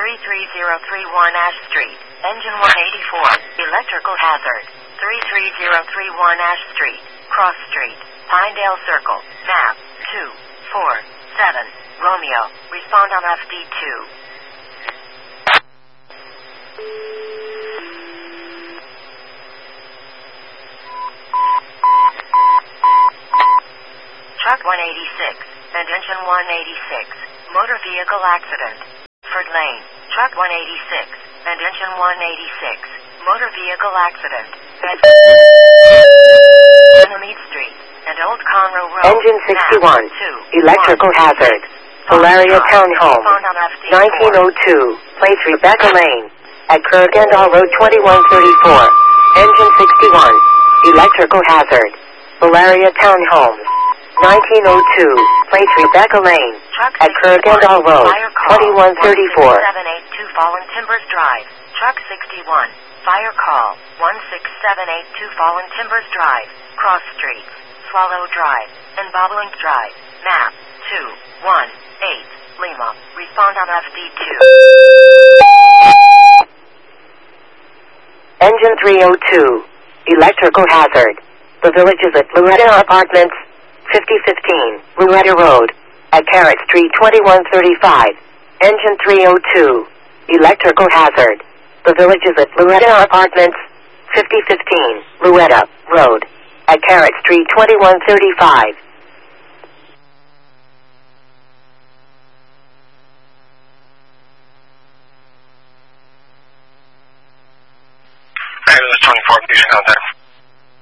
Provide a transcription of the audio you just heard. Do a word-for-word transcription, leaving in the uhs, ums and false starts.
three three zero three one Ash Street, engine one eighty-four, electrical hazard. three three zero three one Ash Street, Cross Street, Pinedale Circle, map two four seven, Romeo, respond on F D two. Truck one eighty-six, and engine one eighty-six, motor vehicle accident. Ford Lane, truck one eighty-six, and engine one eighty-six, motor vehicle accident. Mead Street, and Old Conroe Road. Engine sixty-one, electrical hazard. Valeria Townhome, nineteen oh two, place Rebecca Lane, at Kurgandall Road twenty-one thirty-four. Engine sixty-one, electrical hazard. Valeria Townhomes, nineteen oh two, place Rebecca Lane, at Kurgandall Road twenty-one thirty-four. seven eight two Fallen Timbers Drive, truck sixty-one, fire call one six seven eight two Fallen Timbers Drive, Cross Street, Swallow Drive, and Bobolink Drive, map two one eight, Lima, respond on F D two. Engine three oh two, electrical hazard. The village is at Louetta Apartments, fifty fifteen, Louetta Road, at Carrot Street twenty-one thirty-five. Engine three oh two, electrical hazard. The village is at Louetta Apartments, fifty fifteen, Louetta Road, at Carrot Street twenty-one thirty-five.